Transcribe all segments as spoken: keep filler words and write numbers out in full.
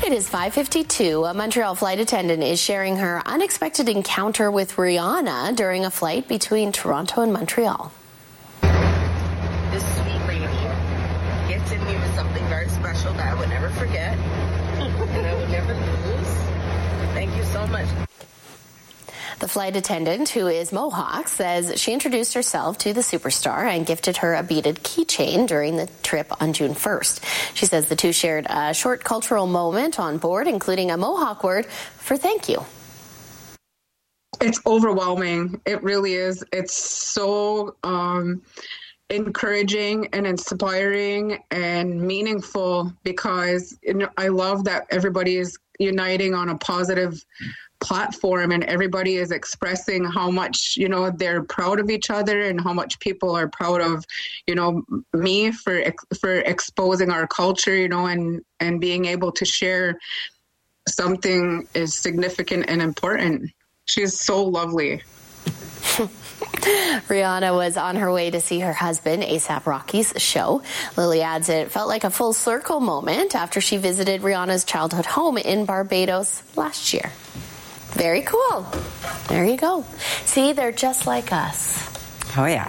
It is five fifty-two. A Montreal flight attendant is sharing her unexpected encounter with Rihanna during a flight between Toronto and Montreal. This sweet lady gifted me with something very special that I would never forget and I would never lose. Thank you so much. The flight attendant, who is Mohawk, says she introduced herself to the superstar and gifted her a beaded keychain during the trip on June first. She says the two shared a short cultural moment on board, including a Mohawk word for thank you. It's overwhelming. It really is. It's so um, encouraging and inspiring and meaningful because you know, I love that everybody is uniting on a positive platform and everybody is expressing how much, you know, they're proud of each other and how much people are proud of, you know, me for for exposing our culture, you know, and, and being able to share something is significant and important. She's so lovely. Rihanna was on her way to see her husband, A$AP Rocky's show. Lily adds it felt like a full circle moment after she visited Rihanna's childhood home in Barbados last year. Very cool. There you go. See, they're just like us. Oh, yeah.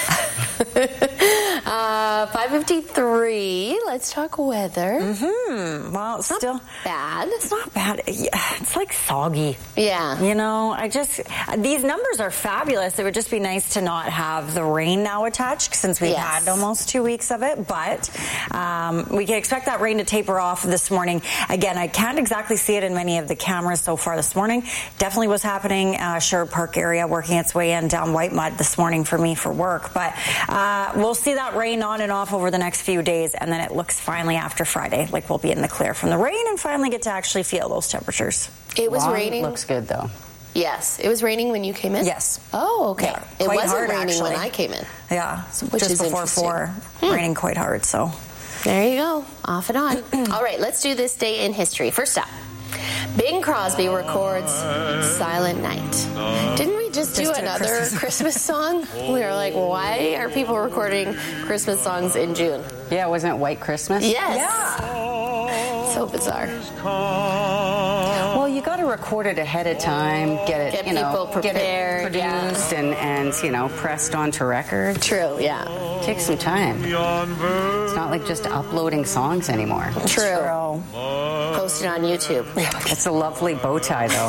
uh, five fifty-three. Let's talk weather. Mm-hmm. Well, it's still not bad. It's not bad. It's like soggy. Yeah. You know, I just, these numbers are fabulous. It would just be nice to not have the rain now attached since we've yes. had almost two weeks of it. But um, we can expect that rain to taper off this morning. Again, I can't exactly see it in many of the cameras so far this morning. Definitely was happening uh, Sherwood Park area, working its way in down White Mud this morning for me for work. But uh, we'll see that rain on and off over the next few days, and then it looks finally after Friday like we'll be in the clear from the rain and finally get to actually feel those temperatures. It was Long raining. Looks good though. Yes, it was raining when you came in. Yes. Oh, okay. Yeah, it wasn't hard, raining actually. when I came in. Yeah, which just is before four, hmm. raining quite hard. So there you go, off and on. All right, let's do this day in history. First up, Bing Crosby records Silent Night. Didn't we just, just do another Christmas. Christmas song? We were like, why are people recording Christmas songs in June? Yeah, wasn't it White Christmas? Yes. Yeah. So bizarre. Well, you got to record it ahead of time, get it, get you people know, prepared, get it produced yeah. and, and, you know, pressed onto record. True, yeah. It takes some time. It's not like just uploading songs anymore. True. True. Posted on YouTube. It's a lovely bow tie, though.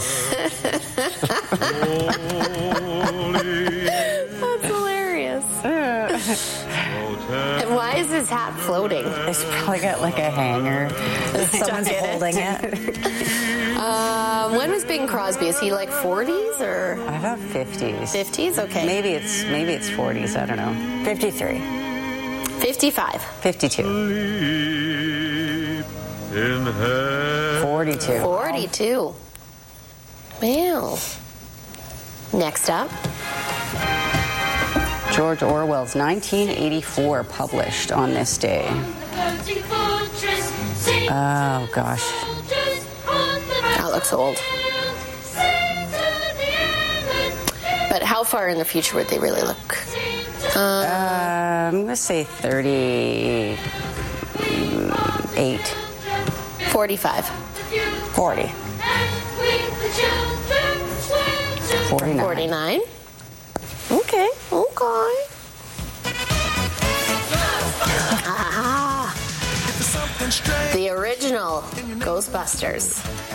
That's hilarious. And why is his hat floating? It's probably got like a hanger. Someone's holding it. um, when was Bing Crosby? Is he like forties or? I thought fifties. fifties? Okay. Maybe it's maybe it's forties. I don't know. fifty-three. fifty-five. fifty-two. forty-two. forty-two. Wow. Next up. George Orwell's nineteen eighty-four published on this day. Oh, gosh. That looks old. But how far in the future would they really look? Uh, uh, I'm going to say thirty-eight. forty-five. forty. forty-nine. forty-nine. Okay, okay. Ah, the original Ghostbusters.